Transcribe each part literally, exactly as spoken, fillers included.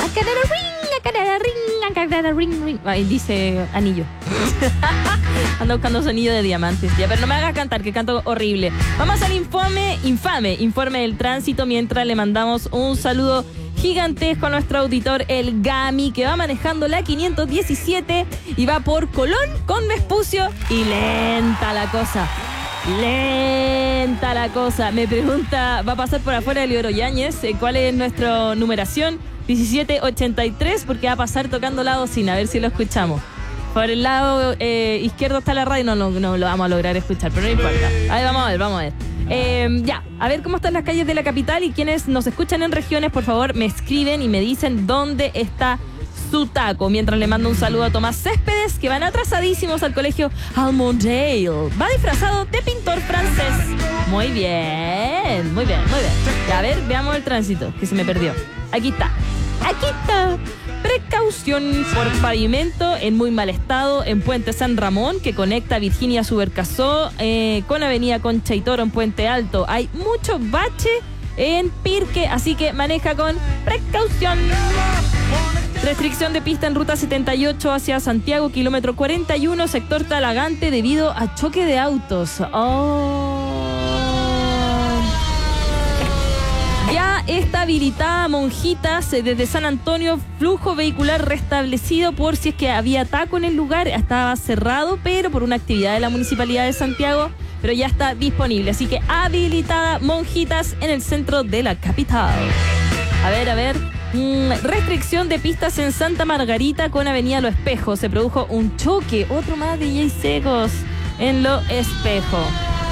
Ahí dice anillo. Ando buscando sonido de diamantes. Ya, pero no me hagas cantar, que canto horrible. Vamos al informe, infame, informe del tránsito, mientras le mandamos un saludo gigantesco a nuestro auditor, el Gami, que va manejando la quinientos diecisiete y va por Colón con Vespucio y lenta la cosa. Lenta la cosa. Me pregunta, va a pasar por afuera de Libero Yáñez, ¿cuál es nuestra numeración? diecisiete ochenta y tres, porque va a pasar tocando la bocina, a ver si lo escuchamos. Por el lado eh, izquierdo está la radio, no, no, no lo vamos a lograr escuchar, pero no importa. Ahí vamos a ver, vamos a ver. Eh, ya, a ver cómo están las calles de la capital, y quienes nos escuchan en regiones, por favor, me escriben y me dicen dónde está su taco. Mientras le mando un saludo a Tomás Céspedes, que van atrasadísimos al colegio Almondale. Va disfrazado de pintor francés. Muy bien, muy bien, muy bien. Ya, a ver, veamos el tránsito, que se me perdió. Aquí está, aquí está. Precaución por pavimento en muy mal estado en Puente San Ramón, que conecta Virginia Subercasó eh, con Avenida Concha y Toro en Puente Alto. Hay mucho bache en Pirque, así que maneja con precaución. Restricción de pista en ruta setenta y ocho hacia Santiago, kilómetro cuarenta y uno, sector Talagante, debido a choque de autos. Oh. Ya está habilitada Monjitas desde San Antonio, flujo vehicular restablecido por si es que había taco en el lugar. Estaba cerrado, pero por una actividad de la Municipalidad de Santiago, pero ya está disponible. Así que habilitada Monjitas en el centro de la capital. A ver, a ver. Mm, restricción de pistas en Santa Margarita con Avenida Lo Espejo. Se produjo un choque, otro más de D J Secos en Lo Espejo.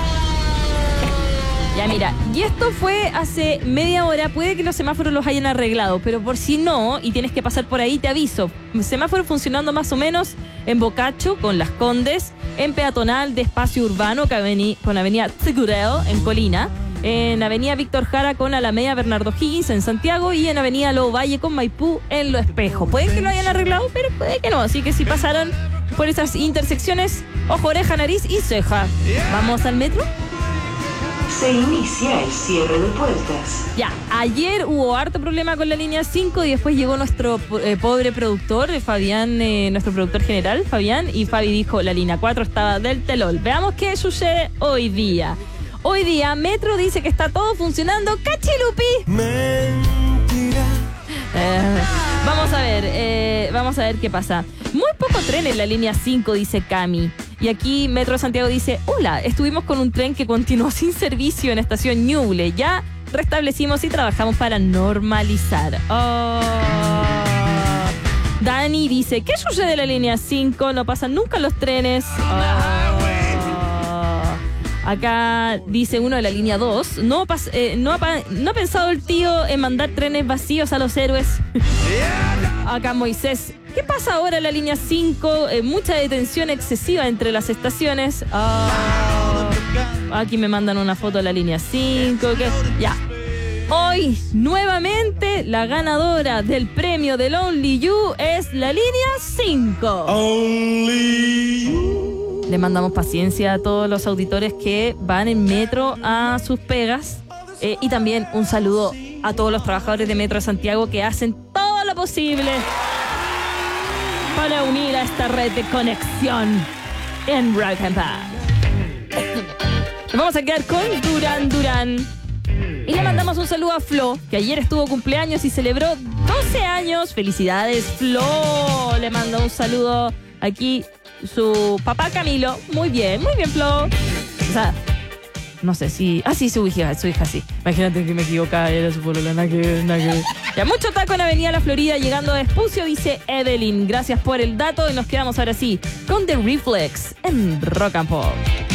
Ya, mira, y esto fue hace media hora. Puede que los semáforos los hayan arreglado, pero por si no, y tienes que pasar por ahí, te aviso. Semáforo funcionando más o menos en Bocacho, con Las Condes, en peatonal de espacio urbano con Avenida Segureo en Colina, en Avenida Víctor Jara con Alameda Bernardo Higgins en Santiago, y en Avenida Lobo Valle con Maipú en Lo Espejo. Puede que lo hayan arreglado, pero puede que no. Así que si pasaron por esas intersecciones, ojo, oreja, nariz y ceja. ¿Vamos al metro? Se inicia el cierre de puertas. Ya, ayer hubo harto problema con la línea cinco y después llegó nuestro eh, pobre productor, Fabián, eh, nuestro productor general, Fabián, y Fabi dijo la línea cuatro estaba del telol. Veamos qué sucede hoy día. Hoy día Metro dice que está todo funcionando. ¡Cachilupi! Mentira. Eh, vamos a ver, eh, vamos a ver qué pasa. Muy poco tren en la línea cinco, dice Cami. Y aquí Metro de Santiago dice, hola, estuvimos con un tren que continuó sin servicio en estación Ñuble. Ya restablecimos y trabajamos para normalizar. Oh. Dani dice, ¿qué sucede en la línea cinco? No pasan nunca los trenes. Oh. Acá dice uno de la línea dos, no, pas, eh, no, ha, no ha pensado el tío en mandar trenes vacíos a los héroes. Acá Moisés, ¿qué pasa ahora en la línea cinco? Eh, mucha detención excesiva entre las estaciones. Oh, aquí me mandan una foto de la línea cinco. ¿Qué? Ya. Hoy, nuevamente, la ganadora del premio del Only You es la línea cinco. Only you. Le mandamos paciencia a todos los auditores que van en Metro a sus pegas. Eh, y también un saludo a todos los trabajadores de Metro de Santiago que hacen todo lo posible para unir a esta red de conexión en Rock and Pop. Nos vamos a quedar con Duran Duran. Y le mandamos un saludo a Flo, que ayer estuvo cumpleaños y celebró doce años. ¡Felicidades, Flo! Le mando un saludo aquí su papá Camilo. Muy bien, muy bien, Flo. O sea, no sé si... Ah, sí, su hija, su hija, sí. Imagínate que me equivocaba, era su polola, nada que ver, nada que ver. Ya, mucho taco en Avenida La Florida, llegando a Vespucio, dice Evelyn. Gracias por el dato y nos quedamos ahora sí con The Reflex en Rock and Pop.